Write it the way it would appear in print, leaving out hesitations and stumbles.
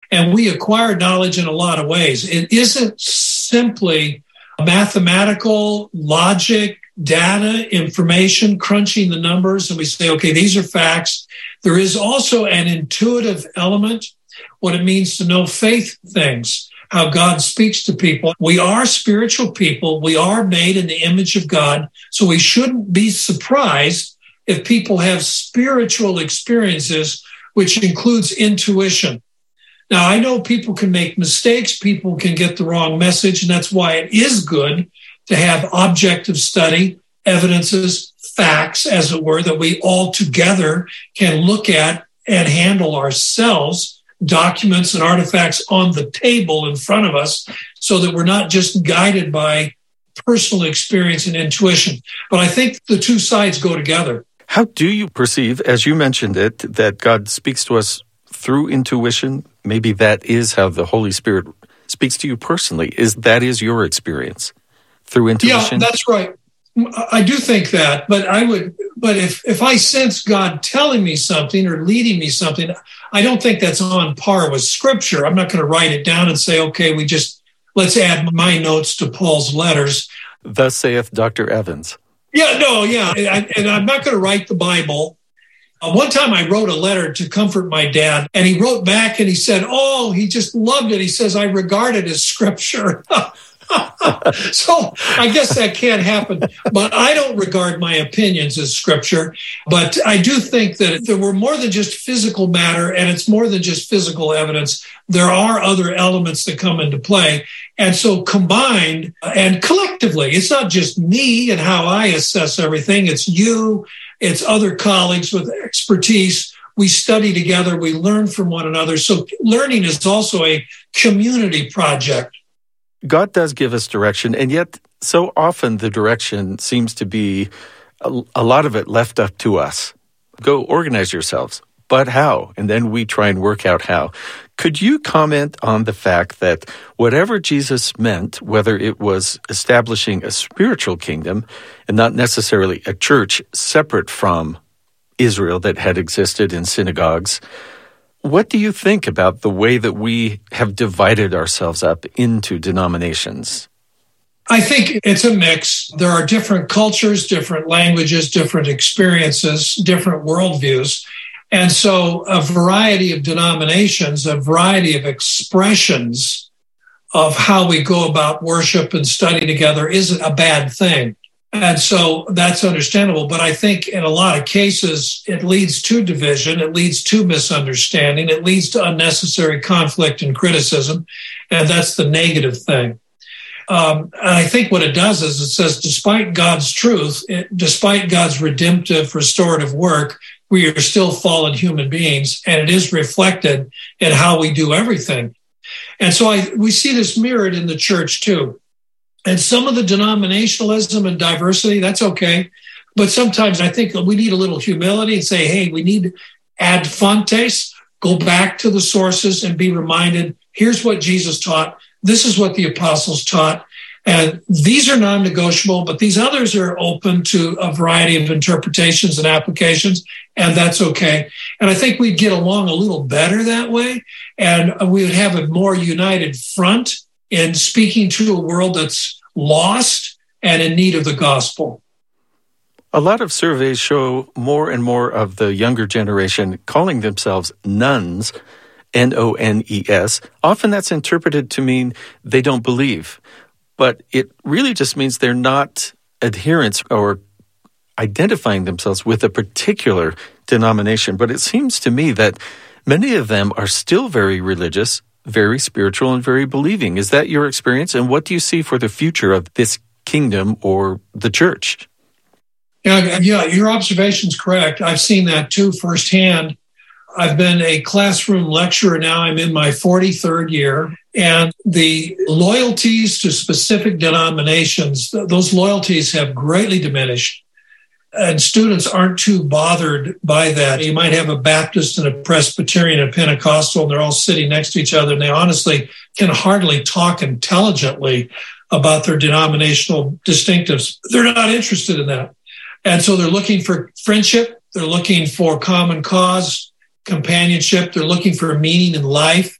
And we acquire knowledge in a lot of ways. It isn't simply mathematical logic, data, information, crunching the numbers, and we say, okay, these are facts. There is also an intuitive element, what it means to know faith things, how God speaks to people. We are spiritual people. We are made in the image of God. So we shouldn't be surprised if people have spiritual experiences, which includes intuition. Now, I know people can make mistakes. People can get the wrong message. And that's why it is good to have objective study, evidences, facts, as it were, that we all together can look at and handle ourselves, documents and artifacts on the table in front of us, so that we're not just guided by personal experience and intuition. But I think the two sides go together. How do you perceive, as you mentioned it, that God speaks to us through intuition? Maybe that is how the Holy Spirit speaks to you personally. That is your experience through intuition? Yeah, that's right. I do think that, but if I sense God telling me something or leading me something, I don't think that's on par with Scripture. I'm not going to write it down and say, okay, let's add my notes to Paul's letters. Thus saith Dr. Evans. And I'm not going to write the Bible. One time I wrote a letter to comfort my dad, and he wrote back and he said, he just loved it. He says, I regard it as Scripture. So I guess that can't happen. But I don't regard my opinions as Scripture. But I do think that there were more than just physical matter, and it's more than just physical evidence. There are other elements that come into play. And so combined and collectively, it's not just me and how I assess everything. It's you. It's other colleagues with expertise. We study together. We learn from one another. So learning is also a community project. God does give us direction, and yet so often the direction seems to be a lot of it left up to us. Go organize yourselves. But how? And then we try and work out how. Could you comment on the fact that whatever Jesus meant, whether it was establishing a spiritual kingdom and not necessarily a church separate from Israel that had existed in synagogues, what do you think about the way that we have divided ourselves up into denominations? I think it's a mix. There are different cultures, different languages, different experiences, different worldviews. And so a variety of denominations, a variety of expressions of how we go about worship and study together isn't a bad thing. And so that's understandable. But I think in a lot of cases, it leads to division. It leads to misunderstanding. It leads to unnecessary conflict and criticism. And that's the negative thing. And I think what it does is it says, despite God's truth, despite God's redemptive, restorative work, we are still fallen human beings, and it is reflected in how we do everything. And so we see this mirrored in the church too. And some of the denominationalism and diversity, that's okay. But sometimes I think we need a little humility and say, hey, we need ad fontes, go back to the sources and be reminded, here's what Jesus taught. This is what the apostles taught. And these are non-negotiable, but these others are open to a variety of interpretations and applications, and that's okay. And I think we'd get along a little better that way, and we would have a more united front in speaking to a world that's lost and in need of the gospel. A lot of surveys show more and more of the younger generation calling themselves nones, N-O-N-E-S. Often that's interpreted to mean they don't believe. But it really just means they're not adherents or identifying themselves with a particular denomination. But it seems to me that many of them are still very religious, very spiritual, and very believing. Is that your experience? And what do you see for the future of this kingdom or the church? Yeah, your observation's correct. I've seen that too firsthand. I've been a classroom lecturer now. I'm in my 43rd year. And the loyalties to specific denominations, those loyalties have greatly diminished. And students aren't too bothered by that. You might have a Baptist and a Presbyterian and a Pentecostal, and they're all sitting next to each other, and they honestly can hardly talk intelligently about their denominational distinctives. They're not interested in that. And so they're looking for friendship. They're looking for common cause, companionship. They're looking for meaning in life.